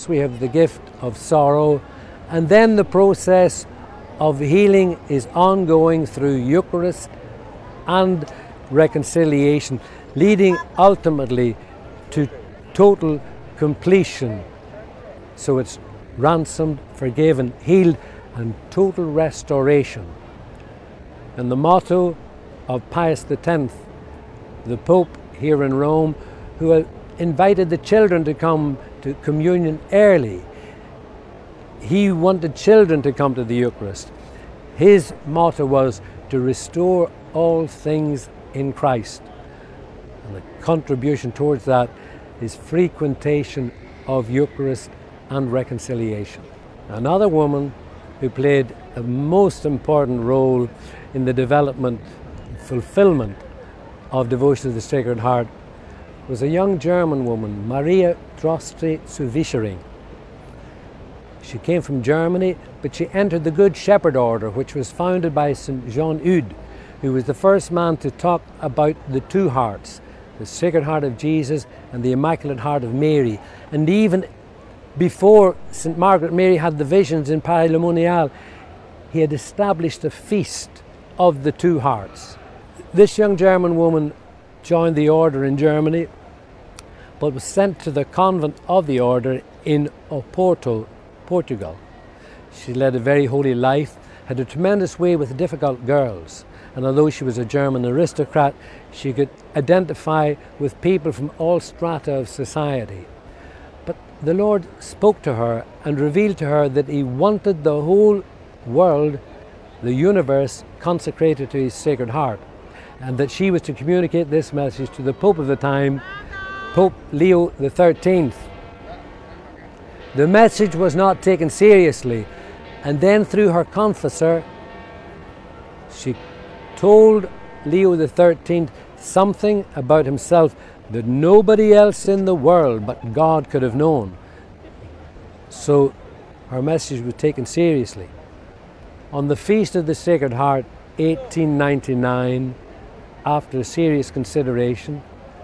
Mass we have the gift of sorrow, and then the process of healing is ongoing through Eucharist and reconciliation, leading ultimately to total completion. So it's ransomed, forgiven, healed, and total restoration. And the motto of Pius X, the Pope here in Rome, who invited the children to come to communion early. He wanted children to come to the Eucharist. His motto was to restore all things in Christ. And the contribution towards that is frequentation of Eucharist and reconciliation. Another woman who played a most important role in the development, fulfillment of devotion to the Sacred Heart was a young German woman, Maria Droste zu Wischering. She came from Germany, but she entered the Good Shepherd Order, which was founded by St. John Eudes, who was the first man to talk about the two hearts, the Sacred Heart of Jesus and the Immaculate Heart of Mary. And even before St. Margaret Mary had the visions in Paray-le-Monial, he had established a feast of the two hearts. This young German woman joined the order in Germany, but was sent to the convent of the order in Oporto, Portugal. She led a very holy life, had a tremendous way with difficult girls, and although she was a German aristocrat, she could identify with people from all strata of society. But the Lord spoke to her and revealed to her that He wanted the whole world, the universe, consecrated to His Sacred Heart, and that she was to communicate this message to the Pope of the time, Pope Leo XIII. The message was not taken seriously, and then through her confessor, she told Leo XIII something about himself that nobody else in the world but God could have known. So her message was taken seriously. On the Feast of the Sacred Heart, 1899, after serious consideration,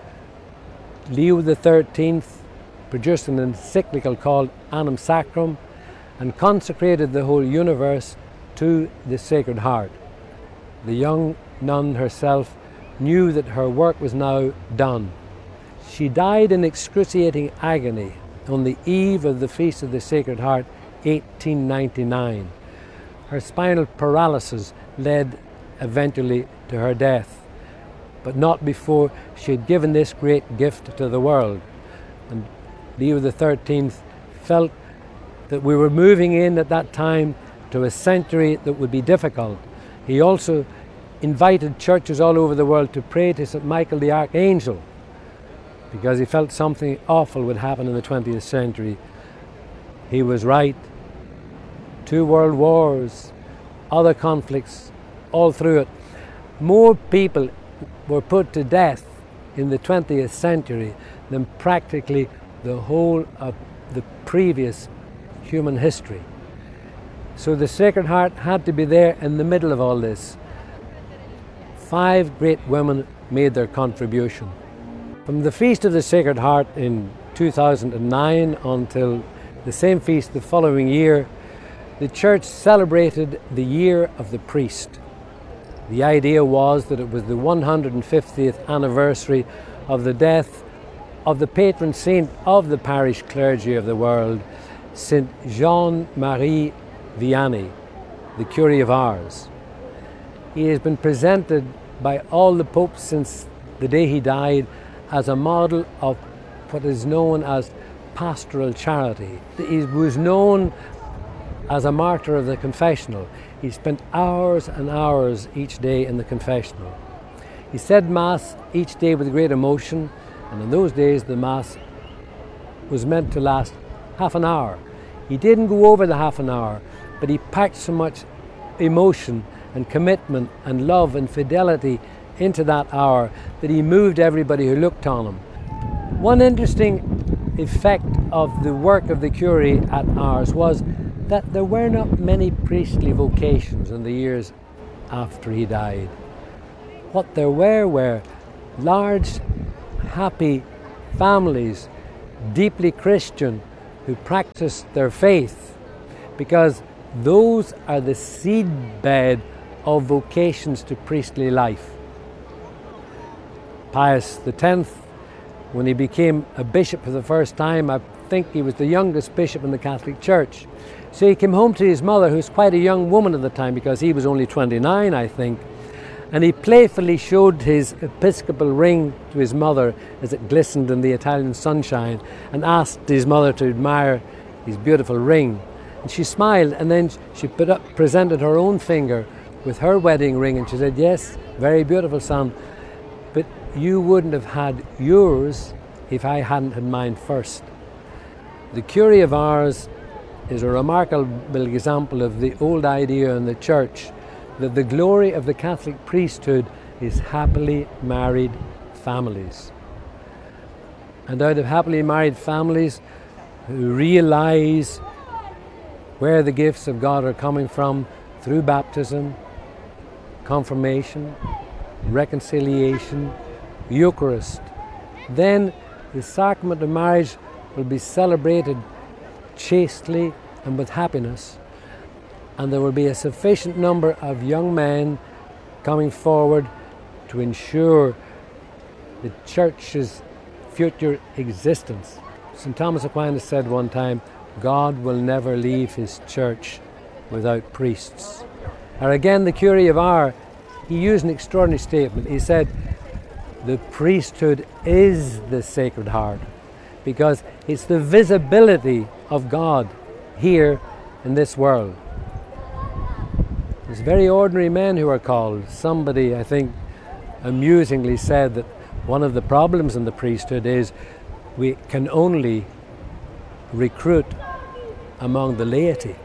Leo XIII produced an encyclical called Annum Sacrum and consecrated the whole universe to the Sacred Heart. The young nun herself knew that her work was now done. She died in excruciating agony on the eve of the Feast of the Sacred Heart, 1899. Her spinal paralysis led eventually to her death, but not before she had given this great gift to the world. And Leo XIII felt that we were moving in at that time to a century that would be difficult. He also invited churches all over the world to pray to St. Michael the Archangel, because he felt something awful would happen in the 20th century. He was right. 2 world wars, other conflicts, all through it. More people were put to death in the 20th century than practically the whole of the previous human history. So the Sacred Heart had to be there in the middle of all this. 5 great women made their contribution. From the Feast of the Sacred Heart in 2009 until the same feast the following year, the Church celebrated the Year of the Priest. The idea was that it was the 150th anniversary of the death of the patron saint of the parish clergy of the world, Saint Jean-Marie Vianney, the Curé of Ars. He has been presented by all the popes since the day he died as a model of what is known as pastoral charity. He was known as a martyr of the confessional. He spent hours and hours each day in the confessional. He said Mass each day with great emotion, and in those days the Mass was meant to last half an hour. He didn't go over the half an hour, but he packed so much emotion and commitment and love and fidelity into that hour that he moved everybody who looked on him. One interesting effect of the work of the Curé at Ars was that there were not many priestly vocations in the years after he died. What there were large, happy families, deeply Christian, who practice their faith, because those are the seedbed of vocations to priestly life. Pius X, when he became a bishop for the first time, I think he was the youngest bishop in the Catholic Church. So he came home to his mother, who was quite a young woman at the time, because he was only 29, I think, and he playfully showed his episcopal ring to his mother as it glistened in the Italian sunshine, and asked his mother to admire his beautiful ring. And she smiled, and then she presented her own finger with her wedding ring, and she said, "Yes, very beautiful, son, but you wouldn't have had yours if I hadn't had mine first." The Curie of Ars is a remarkable example of the old idea in the Church that the glory of the Catholic priesthood is happily married families. And out of happily married families who realize where the gifts of God are coming from through baptism, confirmation, reconciliation, Eucharist, then the sacrament of marriage will be celebrated chastely and with happiness, and there will be a sufficient number of young men coming forward to ensure the Church's future existence. St. Thomas Aquinas said one time, "God will never leave his Church without priests." Or again, the Curie of Ars, he used an extraordinary statement. He said, "The priesthood is the Sacred Heart, because it's the visibility of God here in this world." There's very ordinary men who are called. Somebody, I think, amusingly said that one of the problems in the priesthood is we can only recruit among the laity.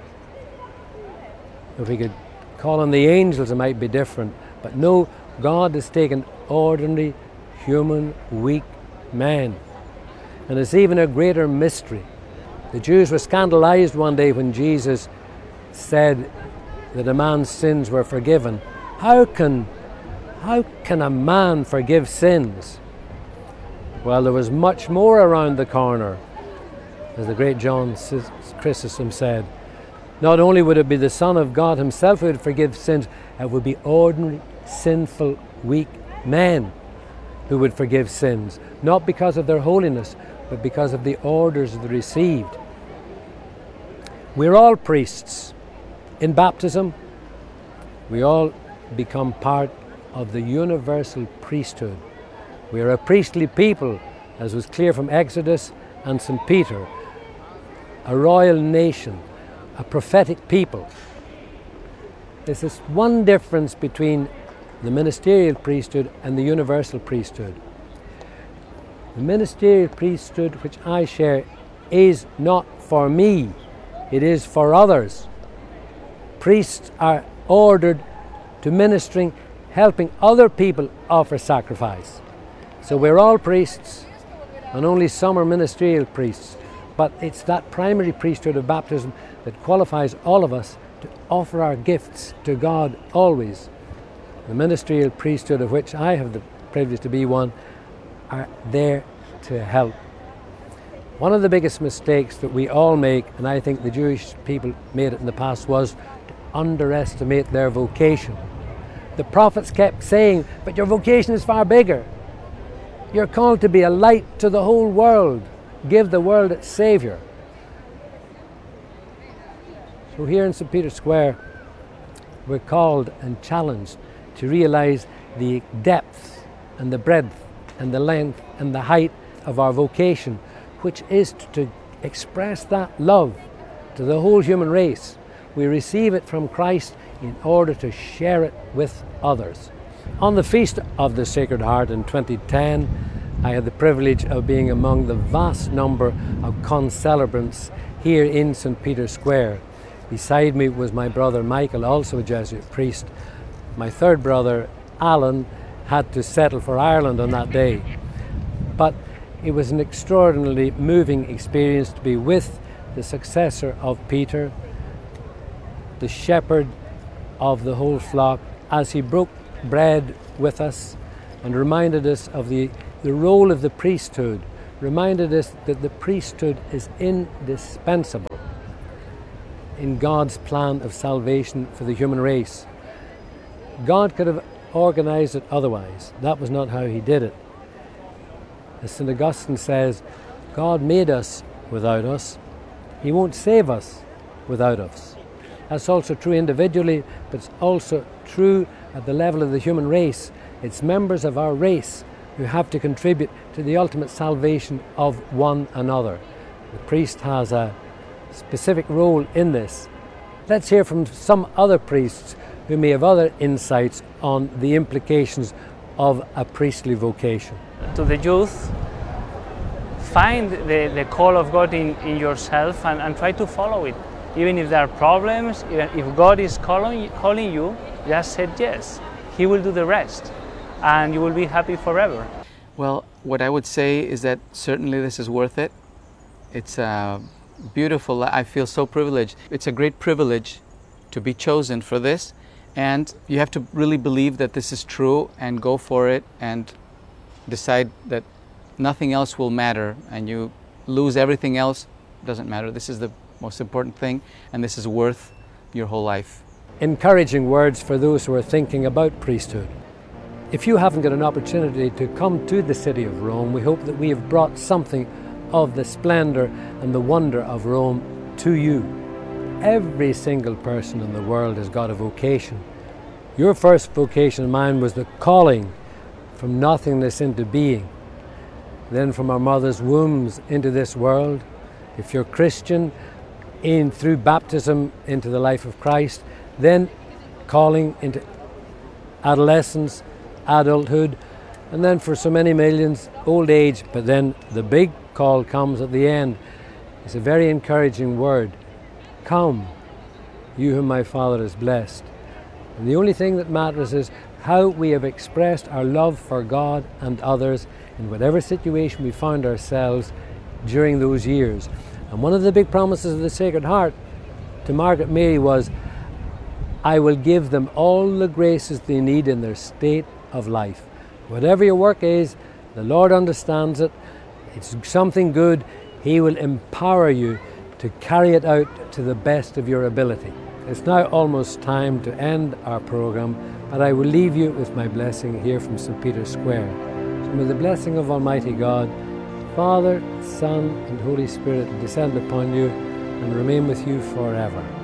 If we could call on the angels, it might be different. But no, God has taken ordinary, human, weak men. And it's even a greater mystery. The Jews were scandalized one day when Jesus said that a man's sins were forgiven. How can a man forgive sins? Well, there was much more around the corner, as the great John Chrysostom said. Not only would it be the Son of God himself who would forgive sins, it would be ordinary, sinful, weak men who would forgive sins, not because of their holiness, but because of the orders they received. We're all priests. In baptism, we all become part of the universal priesthood. We are a priestly people, as was clear from Exodus and St. Peter, a royal nation, a prophetic people. There's this one difference between the ministerial priesthood and the universal priesthood. The ministerial priesthood which I share is not for me, it is for others. Priests are ordered to ministering, helping other people offer sacrifice. So we're all priests, and only some are ministerial priests. But it's that primary priesthood of baptism that qualifies all of us to offer our gifts to God always. The ministerial priesthood, of which I have the privilege to be one, are there to help. One of the biggest mistakes that we all make, and I think the Jewish people made it in the past, was to underestimate their vocation. The prophets kept saying, "But your vocation is far bigger. You're called to be a light to the whole world. Give the world its Saviour." So here in St. Peter's Square, we're called and challenged to realize the depth and the breadth and the length and the height of our vocation, which is to express that love to the whole human race. We receive it from Christ in order to share it with others. On the Feast of the Sacred Heart in 2010, I had the privilege of being among the vast number of concelebrants here in St. Peter's Square. Beside me was my brother Michael, also a Jesuit priest. My third brother, Alan, had to settle for Ireland on that day. But it was an extraordinarily moving experience to be with the successor of Peter, the shepherd of the whole flock, as he broke bread with us and reminded us of the role of the priesthood, reminded us that the priesthood is indispensable in God's plan of salvation for the human race. God could have organized it otherwise. That was not how he did it. As St. Augustine says, God made us without us. He won't save us without us. That's also true individually, but it's also true at the level of the human race. It's members of our race who have to contribute to the ultimate salvation of one another. The priest has a specific role in this. Let's hear from some other priests who may have other insights on the implications of a priestly vocation. To the youth, find the call of God in yourself and try to follow it. Even if there are problems, even if God is calling you, just say yes. He will do the rest, and you will be happy forever. Well, what I would say is that certainly this is worth it. It's beautiful. I feel so privileged. It's a great privilege to be chosen for this, and you have to really believe that this is true and go for it and decide that nothing else will matter, and you lose everything else, doesn't matter. This is the most important thing, and this is worth your whole life. Encouraging words for those who are thinking about priesthood. If you haven't got an opportunity to come to the city of Rome, we hope that we have brought something of the splendor and the wonder of Rome to you. Every single person in the world has got a vocation. Your first vocation and mine was the calling from nothingness into being, then from our mother's wombs into this world. If you're Christian, through baptism into the life of Christ, then calling into adolescence, adulthood, and then for so many millions, old age. But then the big call comes at the end. It's a very encouraging word. Come, you whom my Father has blessed. And the only thing that matters is how we have expressed our love for God and others in whatever situation we found ourselves during those years. And one of the big promises of the Sacred Heart to Margaret Mary was, I will give them all the graces they need in their state of life. Whatever your work is, the Lord understands it. It's something good. He will empower you to carry it out to the best of your ability. It's now almost time to end our program, but I will leave you with my blessing here from St. Peter's Square. So may the blessing of Almighty God, Father, Son, and Holy Spirit descend upon you and remain with you forever.